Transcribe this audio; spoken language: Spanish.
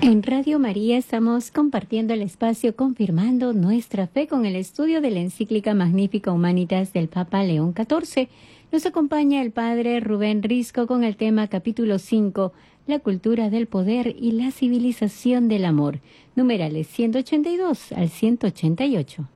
En Radio María estamos compartiendo el espacio confirmando nuestra fe con el estudio de la encíclica Magnifica Humanitas del Papa León XIV. Nos acompaña el Padre Rubén Risco con el tema capítulo 5, la cultura del poder y la civilización del amor, numerales 182 al 188.